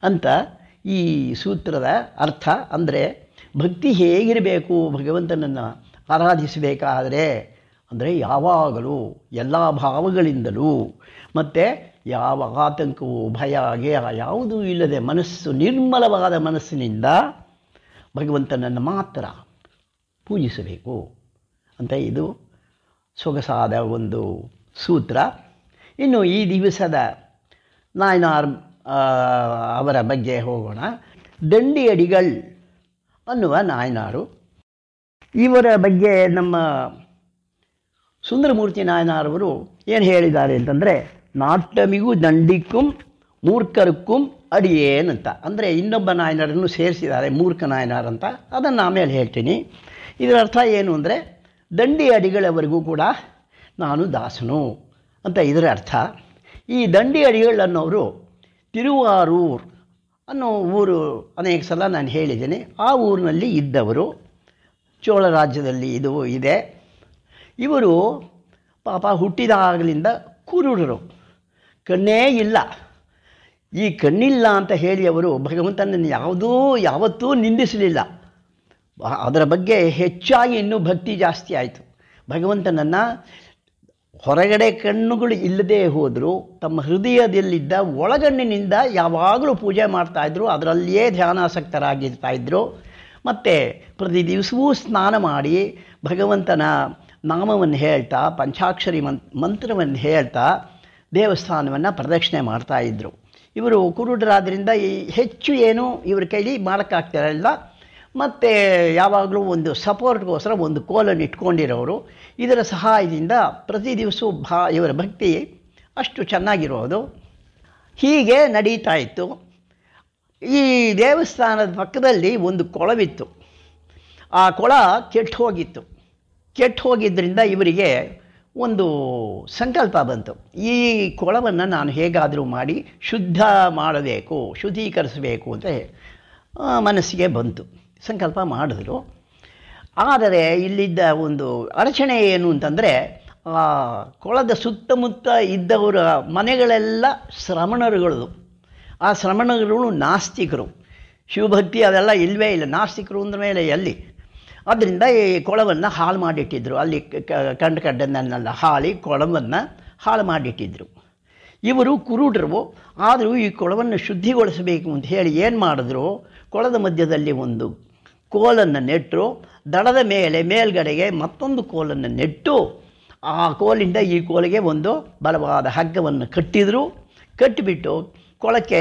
ಅಂತ ಈ ಸೂತ್ರದ ಅರ್ಥ. ಅಂದರೆ ಭಕ್ತಿ ಹೇಗಿರಬೇಕು ಭಗವಂತನನ್ನು ಆರಾಧಿಸಬೇಕಾದರೆ ಅಂದರೆ ಯಾವಾಗಲೂ ಎಲ್ಲ ಭಾವಗಳಿಂದಲೂ ಮತ್ತು ಯಾವ ಆತಂಕವೂ ಭಯ ಗೆಯ ಯಾವುದೂ ಇಲ್ಲದೆ ಮನಸ್ಸು ನಿರ್ಮಲವಾದ ಮನಸ್ಸಿನಿಂದ ಭಗವಂತನನ್ನು ಮಾತ್ರ ಪೂಜಿಸಬೇಕು ಅಂತ ಇದು ಸೊಗಸಾದ ಒಂದು ಸೂತ್ರ. ಇನ್ನು ಈ ದಿವಸದ ನಾಯನಾರ್ ಅವರ ಬಗ್ಗೆ ಹೋಗೋಣ. ದಂಡಿಯಡಿಗಳ್ ಅನ್ನುವ ನಾಯನಾರು. ಇವರ ಬಗ್ಗೆ ನಮ್ಮ ಸುಂದರಮೂರ್ತಿ ನಾಯನಾರವರು ಏನು ಹೇಳಿದ್ದಾರೆ ಅಂತಂದರೆ, ನಾಟಮಿಗೂ ದಂಡಿಕ್ಕುಂ ಮೂರ್ಖರಕ್ಕುಂ ಅಡಿಯೇನಂತ. ಅಂದರೆ ಇನ್ನೊಬ್ಬ ನಾಯನರನ್ನು ಸೇರಿಸಿದ್ದಾರೆ, ಮೂರ್ಖ ನಾಯನಾರ್ ಅಂತ. ಅದನ್ನು ಆಮೇಲೆ ಹೇಳ್ತೀನಿ. ಇದರ ಅರ್ಥ ಏನು ಅಂದರೆ, ದಂಡಿ ಅಡಿಗಳವರೆಗೂ ಕೂಡ ನಾನು ದಾಸನು ಅಂತ ಇದರ ಅರ್ಥ. ಈ ದಂಡಿ ಅಡಿಗಳು ಅನ್ನೋರು ತಿರುವಾರೂರ್ ಅನ್ನೋ ಊರು ಅನೇಕ ಸಲ ನಾನು ಹೇಳಿದ್ದೇನೆ. ಆ ಊರಿನಲ್ಲಿ ಇದ್ದವರು. ಚೋಳ ರಾಜ್ಯದಲ್ಲಿ ಇದು ಇದೆ. ಇವರು ಪಾಪ ಹುಟ್ಟಿದಾಗಲಿಂದ ಕುರುಡರು, ಕಣ್ಣೇ ಇಲ್ಲ. ಈ ಕಣ್ಣಿಲ್ಲ ಅಂತ ಹೇಳಿ ಅವರು ಭಗವಂತನನ್ನು ಯಾವತ್ತೂ ನಿಂದಿಸಲಿಲ್ಲ. ಅದರ ಬಗ್ಗೆ ಹೆಚ್ಚಾಗಿ ಇನ್ನೂ ಭಕ್ತಿ ಜಾಸ್ತಿ ಆಯಿತು. ಭಗವಂತನನ್ನು ಹೊರಗಡೆ ಕಣ್ಣುಗಳು ಇಲ್ಲದೆ ಹೋದರೂ ತಮ್ಮ ಹೃದಯದಲ್ಲಿದ್ದ ಒಳಗಣ್ಣಿನಿಂದ ಯಾವಾಗಲೂ ಪೂಜೆ ಮಾಡ್ತಾಯಿದ್ರು, ಅದರಲ್ಲಿಯೇ ಧ್ಯಾನಾಸಕ್ತರಾಗಿರ್ತಾಯಿದ್ರು. ಮತ್ತು ಪ್ರತಿ ದಿವಸವೂ ಸ್ನಾನ ಮಾಡಿ ಭಗವಂತನ ನಾಮವನ್ನು ಹೇಳ್ತಾ ಪಂಚಾಕ್ಷರಿ ಮಂತ್ರವನ್ನು ಹೇಳ್ತಾ ದೇವಸ್ಥಾನವನ್ನು ಪ್ರದಕ್ಷಿಣೆ ಮಾಡ್ತಾಯಿದ್ರು. ಇವರು ಕುರುಡರಾದ್ದರಿಂದ ಹೆಚ್ಚು ಏನು ಇವ್ರ ಕೈಲಿ ಮಾಡೋಕ್ಕಾಗ್ತಿರಲಿಲ್ಲ. ಮತ್ತು ಯಾವಾಗಲೂ ಒಂದು ಸಪೋರ್ಟ್ಗೋಸ್ಕರ ಒಂದು ಕೋಲನ್ನು ಇಟ್ಕೊಂಡಿರೋರು. ಇದರ ಸಹಾಯದಿಂದ ಪ್ರತಿ ದಿವಸವೂ ಇವರ ಭಕ್ತಿ ಅಷ್ಟು ಚೆನ್ನಾಗಿರೋದು. ಹೀಗೆ ನಡೀತಾ ಇತ್ತು. ಈ ದೇವಸ್ಥಾನದ ಪಕ್ಕದಲ್ಲಿ ಒಂದು ಕೊಳವಿತ್ತು. ಆ ಕೊಳ ಕೆಟ್ಟು ಹೋಗಿದ್ದರಿಂದ ಇವರಿಗೆ ಒಂದು ಸಂಕಲ್ಪ ಬಂತು. ಈ ಕೊಳವನ್ನು ನಾನು ಹೇಗಾದರೂ ಮಾಡಿ ಶುದ್ಧೀಕರಿಸಬೇಕು ಅಂತ ಮನಸ್ಸಿಗೆ ಬಂತು. ಸಂಕಲ್ಪ ಮಾಡಿದ್ರು. ಆದರೆ ಇಲ್ಲಿದ್ದ ಒಂದು ಅಡಚಣೆ ಏನು ಅಂತಂದರೆ, ಆ ಕೊಳದ ಸುತ್ತಮುತ್ತ ಇದ್ದವರ ಮನೆಗಳೆಲ್ಲ ಶ್ರಮಣರುಗಳು. ಆ ಶ್ರಮಣರುಗಳು ನಾಸ್ತಿಕರು. ಶಿವಭಕ್ತಿ ಅದೆಲ್ಲ ಇಲ್ಲವೇ ಇಲ್ಲ. ನಾಸ್ತಿಕರು ಅಂದ ಮೇಲೆ ಎಲ್ಲಿ? ಆದ್ದರಿಂದ ಈ ಕೊಳವನ್ನು ಹಾಳು ಮಾಡಿಟ್ಟಿದ್ರು. ಅಲ್ಲಿ ಕಂಡನ್ನೆಲ್ಲ ಕೊಳವನ್ನು ಹಾಳು ಮಾಡಿಟ್ಟಿದ್ರು. ಇವರು ಕುರುಡರು. ಆದರೂ ಈ ಕೊಳವನ್ನು ಶುದ್ಧಿಗೊಳಿಸಬೇಕು ಅಂತ ಹೇಳಿ ಏನು ಮಾಡಿದ್ರು, ಕೊಳದ ಮಧ್ಯದಲ್ಲಿ ಒಂದು ಕೋಲನ್ನು ನೆಟ್ಟರು. ದಡದ ಮೇಲ್ಗಡೆಗೆ ಮತ್ತೊಂದು ಕೋಲನ್ನು ನೆಟ್ಟು ಆ ಕೋಲಿಂದ ಈ ಕೋಲಿಗೆ ಒಂದು ಬಲವಾದ ಹಗ್ಗವನ್ನು ಕಟ್ಟಿಬಿಟ್ಟು ಕೊಳಕ್ಕೆ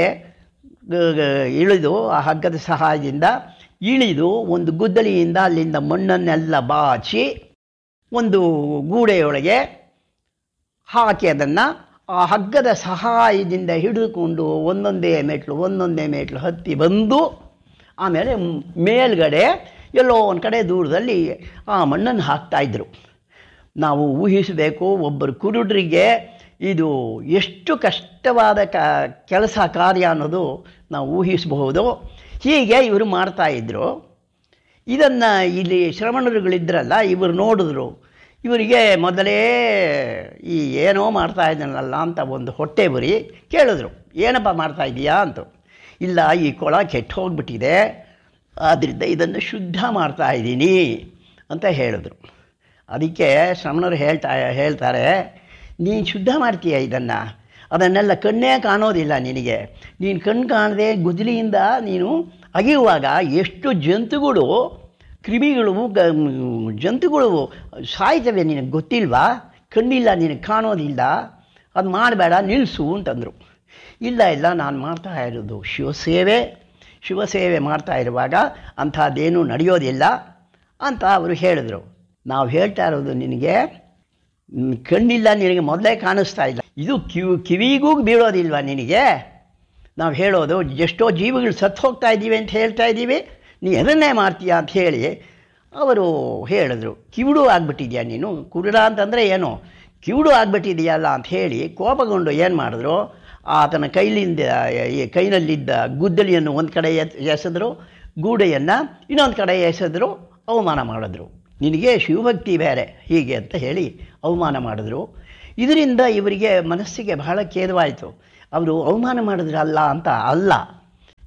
ಇಳಿದು ಆ ಹಗ್ಗದ ಸಹಾಯದಿಂದ ಇಳಿದು ಒಂದು ಗುದ್ದಲಿಯಿಂದ ಅಲ್ಲಿಂದ ಮಣ್ಣನ್ನೆಲ್ಲ ಬಾಚಿ ಒಂದು ಗೂಡೆಯೊಳಗೆ ಹಾಕಿ ಅದನ್ನು ಆ ಹಗ್ಗದ ಸಹಾಯದಿಂದ ಹಿಡಿದುಕೊಂಡು ಒಂದೊಂದೇ ಮೆಟ್ಲು ಹತ್ತಿ ಬಂದು ಆಮೇಲೆ ಮೇಲ್ಗಡೆ ಎಲ್ಲೋ ಒಂದು ಕಡೆ ದೂರದಲ್ಲಿ ಆ ಮಣ್ಣನ್ನು ಹಾಕ್ತಾಯಿದ್ರು. ನಾವು ಊಹಿಸಬೇಕು, ಒಬ್ಬರು ಕುರುಡರಿಗೆ ಇದು ಎಷ್ಟು ಕಷ್ಟವಾದ ಕೆಲಸ ಕಾರ್ಯ ಅನ್ನೋದು ನಾವು ಊಹಿಸಬಹುದು. ಹೀಗೆ ಇವರು ಮಾಡ್ತಾಯಿದ್ರು. ಇದನ್ನು ಇಲ್ಲಿ ಶ್ರಮಣರುಗಳಿದ್ರಲ್ಲ, ಇವರು ನೋಡಿದ್ರು. ಇವರಿಗೆ ಮೊದಲೇ ಈ ಏನೋ ಮಾಡ್ತಾಯಿದ್ದಾನಲ್ಲ ಅಂತ ಒಂದು ಹೊಟ್ಟೆ ಬರಿ ಕೇಳಿದ್ರು, ಏನಪ್ಪ ಮಾಡ್ತಾಯಿದ್ದೀಯಾ ಅಂತ. ಇಲ್ಲ, ಈ ಕೊಳ ಕೆಟ್ಟು ಹೋಗ್ಬಿಟ್ಟಿದೆ, ಆದ್ದರಿಂದ ಇದನ್ನು ಶುದ್ಧ ಮಾಡ್ತಾಯಿದ್ದೀನಿ ಅಂತ ಹೇಳಿದ್ರು. ಅದಕ್ಕೆ ಶ್ರಮಣರು ಹೇಳ್ತಾರೆ, ನೀನು ಶುದ್ಧ ಮಾಡ್ತೀಯ ಅದನ್ನೆಲ್ಲ ಕಣ್ಣೇ ಕಾಣೋದಿಲ್ಲ ನಿನಗೆ. ನೀನು ಕಣ್ಣು ಕಾಣದೆ ಗುದ್ದಲಿಯಿಂದ ನೀನು ಅಗೆಯುವಾಗ ಎಷ್ಟು ಜಂತುಗಳು ಸಾಯ್ತವೆ, ನಿನಗೆ ಗೊತ್ತಿಲ್ವಾ? ಕಣ್ಣಿಲ್ಲ, ನಿನಗೆ ಕಾಣೋದಿಲ್ಲ, ಅದು ಮಾಡಬೇಡ, ನಿಲ್ಲಿಸು ಅಂತಂದರು. ಇಲ್ಲ ನಾನು ಮಾಡ್ತಾ ಇರೋದು ಶಿವಸೇವೆ ಮಾಡ್ತಾ ಇರುವಾಗ ಅಂಥದ್ದೇನೂ ನಡೆಯೋದಿಲ್ಲ ಅಂತ ಅವರು ಹೇಳಿದ್ರು. ನಾವು ಹೇಳ್ತಾ ಇರೋದು, ನಿನಗೆ ಕಣ್ಣಿಲ್ಲ, ನಿನಗೆ ಮೊದಲೇ ಕಾಣಿಸ್ತಾ ಇಲ್ಲ, ಇದು ಕಿವಿಗೂ ಬೀಳೋದಿಲ್ವ ನಿನಗೆ? ನಾವು ಹೇಳೋದು ಎಷ್ಟೋ ಜೀವಿಗಳು ಸತ್ತು ಹೋಗ್ತಾ ಇದ್ದೀವಿ ಅಂತ ಹೇಳ್ತಾ ಇದ್ದೀವಿ, ನೀ ಅದನ್ನೇ ಮಾಡ್ತೀಯ ಅಂತ ಹೇಳಿ ಅವರು ಹೇಳಿದ್ರು. ಕಿವುಡು ಆಗಿಬಿಟ್ಟಿದ್ಯಾ ನೀನು? ಕುರುಡ ಅಂತಂದರೆ ಏನೋ ಕಿವುಡು ಆಗಿಬಿಟ್ಟಿದೆಯಲ್ಲ ಅಂತ ಹೇಳಿ ಕೋಪಗೊಂಡು ಏನು ಮಾಡಿದ್ರು, ಆತನ ಕೈನಲ್ಲಿದ್ದ ಗುದ್ದಲಿಯನ್ನು ಒಂದು ಕಡೆ ಎಸೆದ್ರು, ಗೂಡೆಯನ್ನು ಇನ್ನೊಂದು ಕಡೆ ಎಸೆದ್ರು, ಅವಮಾನ ಮಾಡಿದ್ರು. ನಿನಗೆ ಶಿವಭಕ್ತಿ ಬೇರೆ ಹೀಗೆ ಅಂತ ಹೇಳಿ ಅವಮಾನ ಮಾಡಿದ್ರು. ಇದರಿಂದ ಇವರಿಗೆ ಮನಸ್ಸಿಗೆ ಬಹಳ ಖೇದವಾಯಿತು. ಅವರು ಅವಮಾನ ಮಾಡಿದ್ರಲ್ಲ ಅಂತ ಅಲ್ಲ,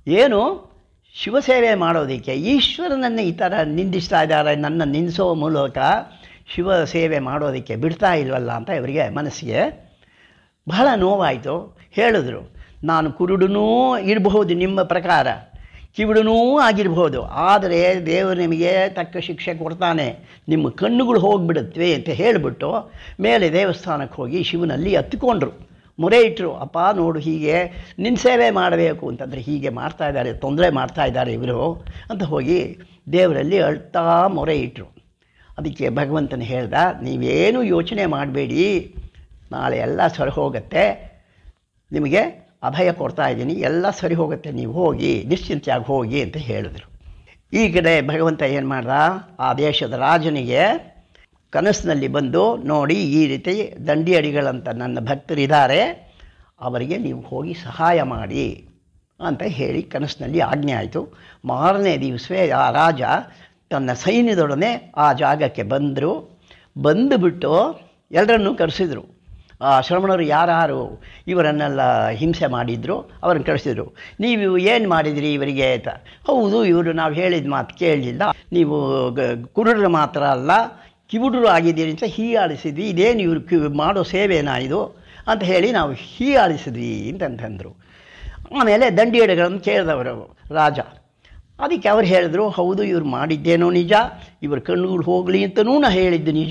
ಏನು ಶಿವಸೇವೆ ಮಾಡೋದಕ್ಕೆ ಈಶ್ವರನನ್ನು ಈ ಥರ ನಿಂದಿಸ್ತಾ ಇದ್ದಾರೆ, ನನ್ನ ನಿಂದಿಸೋ ಮೂಲಕ ಶಿವ ಸೇವೆ ಮಾಡೋದಕ್ಕೆ ಬಿಡ್ತಾ ಇಲ್ವಲ್ಲ ಅಂತ ಇವರಿಗೆ ಮನಸ್ಸಿಗೆ ಬಹಳ ನೋವಾಯಿತು. ಹೇಳಿದ್ರು, ನಾನು ಕುರುಡನೂ ಇರಬಹುದು ನಿಮ್ಮ ಪ್ರಕಾರ, ಕಿವುಡನೂ ಆಗಿರ್ಬೋದು, ಆದರೆ ದೇವರು ನಿಮಗೆ ತಕ್ಕ ಶಿಕ್ಷೆ ಕೊಡ್ತಾನೆ, ನಿಮ್ಮ ಕಣ್ಣುಗಳು ಹೋಗಿಬಿಡುತ್ತವೆ ಅಂತ ಹೇಳಿಬಿಟ್ಟು ಮೇಲೆ ದೇವಸ್ಥಾನಕ್ಕೆ ಹೋಗಿ ಶಿವನಲ್ಲಿ ಹತ್ತಿಕೊಂಡ್ರು, ಮೊರೆ ಇಟ್ಟರು. ಅಪ್ಪ ನೋಡು, ಹೀಗೆ ನಿನ್ನ ಸೇವೆ ಮಾಡಬೇಕು ಅಂತಂದರೆ ಹೀಗೆ ಮಾಡ್ತಾಯಿದ್ದಾರೆ, ತೊಂದರೆ ಮಾಡ್ತಾಯಿದ್ದಾರೆ ಇವರು ಅಂತ ಹೋಗಿ ದೇವರಲ್ಲಿ ಅಳ್ತಾ ಮೊರೆ ಇಟ್ಟರು. ಅದಕ್ಕೆ ಭಗವಂತನ ಹೇಳ್ದ, ನೀವೇನು ಯೋಚನೆ ಮಾಡಬೇಡಿ, ನಾಳೆ ಎಲ್ಲ ಸರಿ ಹೋಗುತ್ತೆ, ನಿಮಗೆ ಅಭಯ ಕೊಡ್ತಾ ಇದ್ದೀನಿ, ಎಲ್ಲ ಸರಿ ಹೋಗುತ್ತೆ, ನೀವು ಹೋಗಿ ನಿಶ್ಚಿಂತೆಯಾಗಿ ಹೋಗಿ ಅಂತ ಹೇಳಿದ್ರು. ಈ ಕಡೆ ಭಗವಂತ ಏನು ಮಾಡ್ದ, ಆ ದೇಶದ ರಾಜನಿಗೆ ಕನಸಿನಲ್ಲಿ ಬಂದು, ನೋಡಿ ಈ ರೀತಿ ದಂಡಿಯಡಿಗಳಂತ ನನ್ನ ಭಕ್ತರಿದ್ದಾರೆ, ಅವರಿಗೆ ನೀವು ಹೋಗಿ ಸಹಾಯ ಮಾಡಿ ಅಂತ ಹೇಳಿ ಕನಸಿನಲ್ಲಿ ಆಜ್ಞೆ ಆಯಿತು. ಮಾರನೇ ದಿವಸವೇ ಆ ರಾಜ ತನ್ನ ಸೈನ್ಯದೊಡನೆ ಆ ಜಾಗಕ್ಕೆ ಬಂದರು. ಬಂದುಬಿಟ್ಟು ಎಲ್ಲರನ್ನೂ ಕರೆಸಿದರು. ಆ ಶ್ರಮಣರು ಯಾರು ಇವರನ್ನೆಲ್ಲ ಹಿಂಸೆ ಮಾಡಿದ್ರು ಅವರನ್ನು ಕಳಿಸಿದರು. ನೀವು ಏನು ಮಾಡಿದಿರಿ ಇವರಿಗೆ ಅಂತ. ಹೌದು, ಇವರು ನಾವು ಹೇಳಿದ ಮಾತು ಕೇಳಲಿಲ್ಲ, ನೀವು ಕುರುಡರು ಮಾತ್ರ ಅಲ್ಲ ಕಿವುಡರು ಆಗಿದ್ದೀರಿ ಅಂತ ಹೀಯಾಳಿಸಿದ್ವಿ, ಇದೇನು ಇವರು ಮಾಡೋ ಸೇವೆನಾ ಇದು ಅಂತ ಹೇಳಿ ನಾವು ಹೀಯಾಳಿಸಿದ್ವಿ ಅಂತಂತಂದರು. ಆಮೇಲೆ ದಂಡಿಯಡಿಗಳನ್ನು ಕೇಳಿದವರು ರಾಜ. ಅದಕ್ಕೆ ಅವ್ರು ಹೇಳಿದ್ರು, ಹೌದು ಇವ್ರು ಮಾಡಿದ್ದೇನೋ ನಿಜ, ಇವ್ರ ಕಣ್ಣುಗಳು ಹೋಗಲಿ ಅಂತನೂ ನಾ ಹೇಳಿದ್ದು ನಿಜ,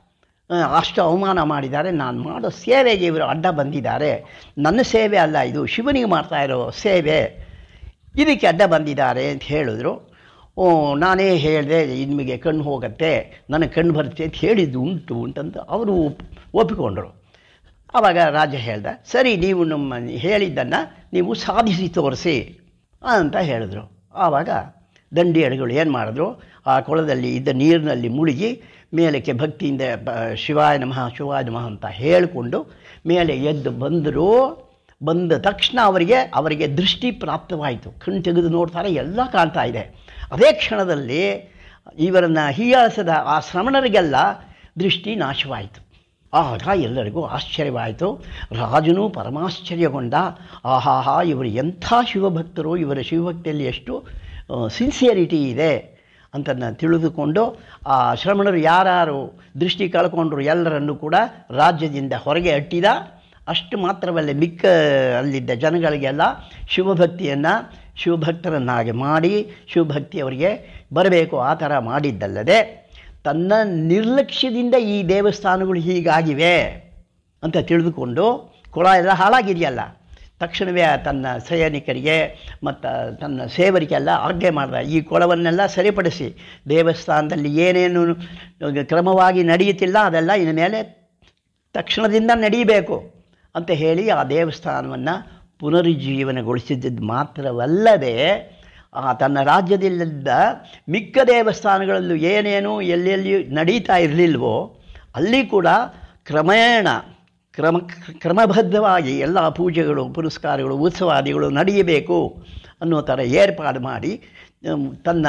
ಅಷ್ಟು ಅವಮಾನ ಮಾಡಿದ್ದಾರೆ, ನಾನು ಮಾಡೋ ಸೇವೆಗೆ ಇವರು ಅಡ್ಡ ಬಂದಿದ್ದಾರೆ, ನನ್ನ ಸೇವೆ ಅಲ್ಲ ಇದು, ಶಿವನಿಗೆ ಮಾಡ್ತಾ ಇರೋ ಸೇವೆ, ಇದಕ್ಕೆ ಅಡ್ಡ ಬಂದಿದ್ದಾರೆ ಅಂತ ಹೇಳಿದ್ರು. ನಾನೇ ಹೇಳಿದೆ ನಿಮಗೆ ಕಣ್ಣು ಹೋಗುತ್ತೆ, ನನಗೆ ಕಣ್ಣು ಬರುತ್ತೆ ಅಂತ ಹೇಳಿದ್ದು ಉಂಟು ಅಂತಂದು ಅವರು ಒಪ್ಪಿಕೊಂಡರು. ಆವಾಗ ರಾಜ ಹೇಳ್ದ, ಸರಿ ನೀವು ನಮ್ಮ ಹೇಳಿದ್ದನ್ನು ನೀವು ಸಾಧಿಸಿ ತೋರಿಸಿ ಅಂತ ಹೇಳಿದ್ರು. ಆವಾಗ ದಂಡಿಯಡಿಗಳು ಏನು ಮಾಡಿದ್ರು, ಆ ಕೊಳದಲ್ಲಿ ಇದ್ದ ನೀರಿನಲ್ಲಿ ಮುಳುಗಿ ಮೇಲಕ್ಕೆ ಭಕ್ತಿಯಿಂದ ಶಿವಾಯ ನಮಃ ಶಿವಾಯ ನಮಃ ಅಂತ ಹೇಳಿಕೊಂಡು ಮೇಲೆ ಎದ್ದು ಬಂದರು. ಬಂದ ತಕ್ಷಣ ಅವರಿಗೆ ದೃಷ್ಟಿ ಪ್ರಾಪ್ತವಾಯಿತು. ಕಣ್ಣು ತೆಗೆದು ನೋಡ್ತಾರೆ, ಎಲ್ಲ ಕಾಣ್ತಾ ಇದೆ. ಅದೇ ಕ್ಷಣದಲ್ಲಿ ಇವರನ್ನು ಹೀಯಾಳಿಸಿದ ಆ ಶ್ರಮಣರಿಗೆಲ್ಲ ದೃಷ್ಟಿ ನಾಶವಾಯಿತು. ಆಗ ಎಲ್ಲರಿಗೂ ಆಶ್ಚರ್ಯವಾಯಿತು. ರಾಜನೂ ಪರಮಾಶ್ಚರ್ಯಗೊಂಡ, ಆಹಾಹಾ ಇವರು ಎಂಥ ಶಿವಭಕ್ತರು, ಇವರ ಶಿವಭಕ್ತಿಯಲ್ಲಿ ಎಷ್ಟು ಸಿನ್ಸಿಯರಿಟಿ ಇದೆ ಅಂತ ತಿಳಿದುಕೊಂಡು ಆ ಶ್ರಮಣರು ಯಾರು ದೃಷ್ಟಿ ಕಳ್ಕೊಂಡ್ರು ಎಲ್ಲರನ್ನೂ ಕೂಡ ರಾಜ್ಯದಿಂದ ಹೊರಗೆ ಅಟ್ಟಿದ. ಅಷ್ಟು ಮಾತ್ರವಲ್ಲೇ ಮಿಕ್ಕ ಅಲ್ಲಿದ್ದ ಜನಗಳಿಗೆಲ್ಲ ಶಿವಭಕ್ತರನ್ನಾಗಿ ಮಾಡಿ ಶಿವಭಕ್ತಿ ಅವರಿಗೆ ಬರಬೇಕು ಆ ಥರ ಮಾಡಿದ್ದಲ್ಲದೆ, ತನ್ನ ನಿರ್ಲಕ್ಷ್ಯದಿಂದ ಈ ದೇವಸ್ಥಾನಗಳು ಹೀಗಾಗಿವೆ ಅಂತ ತಿಳಿದುಕೊಂಡು, ಕೊಳ ಎಲ್ಲ ಹಾಳಾಗಿದೆಯಲ್ಲ, ತಕ್ಷಣವೇ ತನ್ನ ಸೈನಿಕರಿಗೆ ಮತ್ತು ತನ್ನ ಸೇವರಿಗೆಲ್ಲ ಆಜ್ಞೆ ಮಾಡಿದ, ಈ ಕೊಳವನ್ನೆಲ್ಲ ಸರಿಪಡಿಸಿ ದೇವಸ್ಥಾನದಲ್ಲಿ ಏನೇನು ಕ್ರಮವಾಗಿ ನಡೆಯುತ್ತಿಲ್ಲ ಅದೆಲ್ಲ ಇನ್ನು ಮೇಲೆ ತಕ್ಷಣದಿಂದ ನಡೀಬೇಕು ಅಂತ ಹೇಳಿ ಆ ದೇವಸ್ಥಾನವನ್ನು ಪುನರುಜ್ಜೀವನಗೊಳಿಸಿದ್ದು ಮಾತ್ರವಲ್ಲದೆ, ತನ್ನ ರಾಜ್ಯದಲ್ಲಿದ್ದ ಮಿಕ್ಕ ದೇವಸ್ಥಾನಗಳಲ್ಲೂ ಏನೇನು ಎಲ್ಲೆಲ್ಲಿ ನಡೀತಾ ಇರಲಿಲ್ವೋ ಅಲ್ಲಿ ಕೂಡ ಕ್ರಮಬದ್ಧವಾಗಿ ಎಲ್ಲ ಪೂಜೆಗಳು ಪುರಸ್ಕಾರಗಳು ಉತ್ಸವಾದಿಗಳು ನಡೆಯಬೇಕು ಅನ್ನೋ ಥರ ಏರ್ಪಾಡು ಮಾಡಿ ತನ್ನ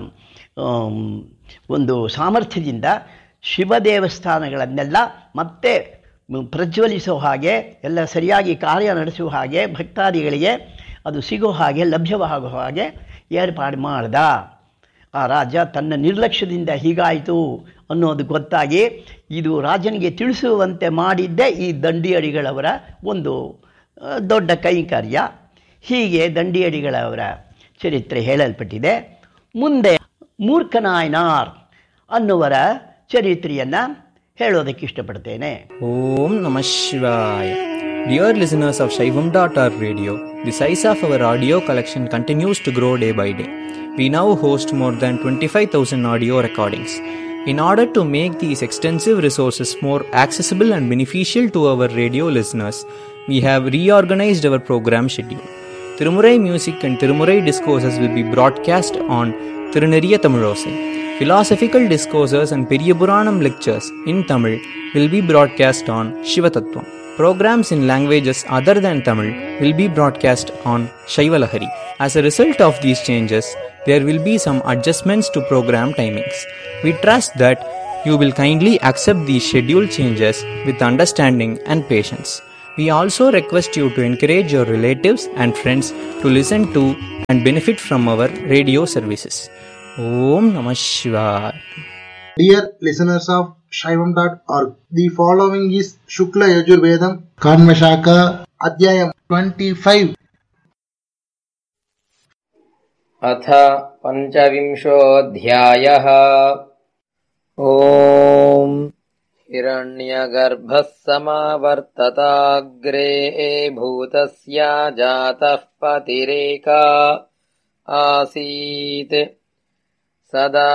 ಒಂದು ಸಾಮರ್ಥ್ಯದಿಂದ ಶಿವ ದೇವಸ್ಥಾನಗಳನ್ನೆಲ್ಲ ಮತ್ತೆ ಪ್ರಜ್ವಲಿಸೋ ಹಾಗೆ, ಎಲ್ಲ ಸರಿಯಾಗಿ ಕಾರ್ಯ ನಡೆಸುವ ಹಾಗೆ, ಭಕ್ತಾದಿಗಳಿಗೆ ಅದು ಸಿಗೋ ಹಾಗೆ, ಲಭ್ಯವಾಗೋ ಹಾಗೆ ಏರ್ಪಾಡು ಮಾಡ್ದ. ಆ ರಾಜ ತನ್ನ ನಿರ್ಲಕ್ಷ್ಯದಿಂದ ಹೀಗಾಯಿತು ಅನ್ನೋದು ಗೊತ್ತಾಗಿ ಇದು ರಾಜನಿಗೆ ತಿಳಿಸುವಂತೆ ಮಾಡಿದ್ದೇ ಈ ದಂಡಿಯಡಿಗಳವರ ಒಂದು ದೊಡ್ಡ ಕೈಂಕರ್ಯ. ಹೀಗೆ ದಂಡಿಯಡಿಗಳವರ ಚರಿತ್ರೆ ಹೇಳಲ್ಪಟ್ಟಿದೆ. ಮುಂದೆ ಮೂರ್ಖನಾಯನಾರ್ ಅನ್ನುವರ ಚರಿತ್ರೆಯನ್ನು ಹೇಳೋದಕ್ಕೆ ಇಷ್ಟಪಡ್ತೇನೆ. ಓಂ ನಮಃ ಶಿವಾಯ. Dear listeners of Shaivam.org radio, the size of our audio collection continues to grow day by day. We now host more than 25,000 audio recordings. In order to make these extensive resources more accessible and beneficial to our radio listeners, we have reorganized our program schedule. Tirumurai music and Tirumurai discourses will be broadcast on Tiruneriya Tamilosai. Philosophical discourses and Periyapuranam lectures in Tamil will be broadcast on Shivatattvam. Programs in languages other than Tamil will be broadcast on Shaivalahari. As a result of these changes, there will be some adjustments to program timings. We trust that you will kindly accept these schedule changes with understanding and patience. We also request you to encourage your relatives and friends to listen to and benefit from our radio services. Om Namah Shivaya. Dear listeners of Shaivam.org, the following is Shukla Yajurvedam Kanvashaka Adhyayam 25. अथ पञ्चविंशोऽध्यायः। ॐ हिरण्यगर्भः समावर्तताग्रे भूतस्य जातः पतिरेका आसीत् सदा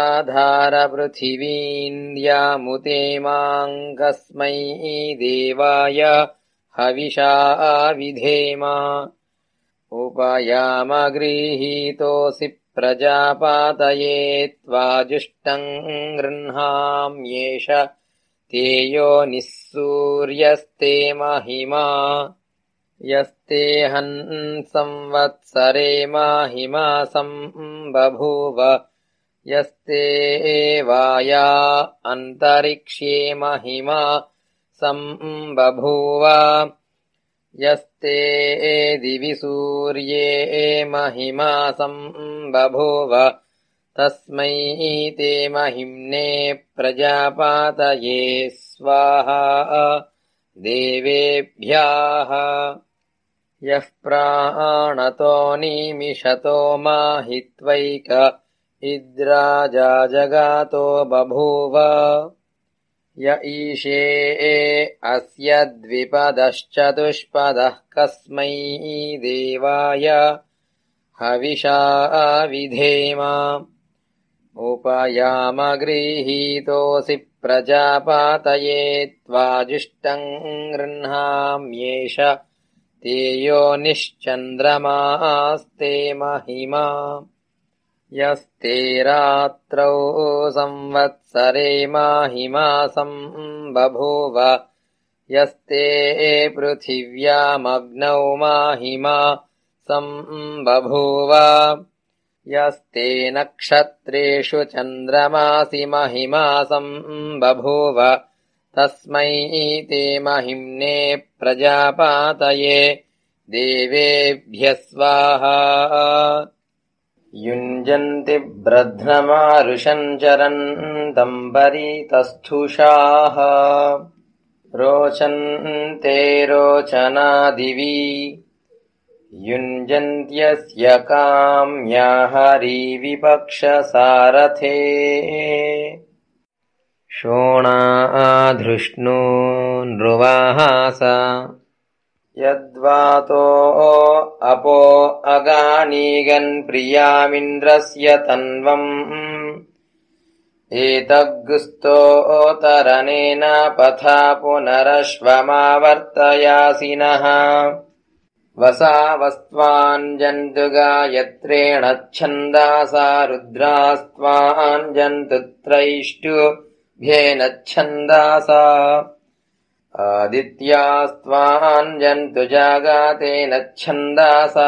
आधारपृथिवीन्द्यामुते मां कस्मै देवाय हविषा विधेम उपयामगृहीतोऽसि प्रजापातये त्वाजुष्टं गृह्णाम्येष तेयो निःसूर्यस्ते महिमा यस्ते संवत्सरे महिमा बभूव यस्ते वाया अन्तरिक्षे महिमा बभूव यस्ते दिवि सूर्ये महिमा बभूव तस्मै ते महिम्ने प्रजापातये स्वाहा देवेभ्यः यः प्राणतो निमिषतो माहित्वैक इद्राजा जगातो बभूव य ईशे अस्य द्विपदश्चतुष्पदः कस्मै देवाय हविषा विधेम उपयामगृहीतोऽसि प्रजापातये त्वाजुष्टं गृह्णाम्येष तेयो निश्चन्द्रमास्ते महिमा यस्ते रात्रौ संवत्सरे महिमा बभूव यस्ते पृथिव्यामग्नौ महिमा बभूव यस्ते नक्षत्रेषु चन्द्रमासि महिमा बभूव तस्मै ते महिम्ने प्रजापातये देवेभ्यः स्वाहा युञ्जन्ति ब्रध्नमारुषं चरन्तं परितस्थुषाः रोचन्ते रोचनादिवि युञ्जन्त्यस्य काम्या हरिविपक्षसारथे शोणाधृष्णून्रुवाहास यद्वातो अपो अगानीगन् प्रियामिन्द्रस्य तन्वम् एतग्गुस्तोतरनेन पथा पुनरश्वमावर्तयासिनः वसावस्त्वाञ्जन्तु गायत्रेण छन्दासा रुद्रास्त्वाञ्जन्तु त्रैष्टुभ्येन छन्दासा आदित्यास्त्वाञ्जन्तु जागातेन छन्दासा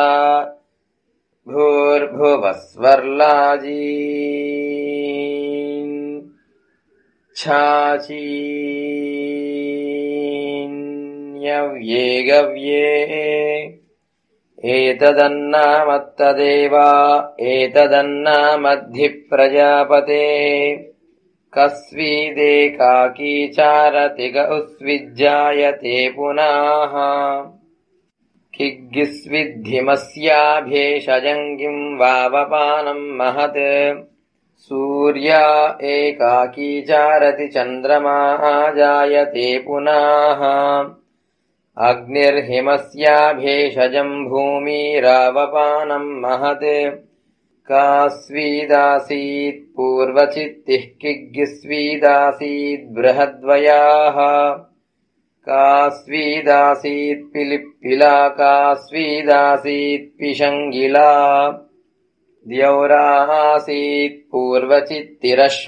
भूर्भुवस्वर्लाजीन् छाचीन्यव्ये गव्ये एतदन्नामत्तदेवा एतदन्नामद्धि प्रजापते कस्विदेकाकी चारति ग उस्विज्जायते पुनः किग्गिस्विद्धिमस्याभेषजं किं वावपानं महत् सूर्या एकाकी चारति चन्द्रमा जायते पुनः अग्निर्हिमस्याभेषजं भूमिरावपानं महत् कास्वीदासीत् पूर्वचित्तिः किग्गिस्वीदासीत् बृहद्वयाः कास्वीदासीत् पिलिप्पिला कास्वीदासीत् पिशङ्गिला द्यौरासीत् पूर्वचित्तिरश्व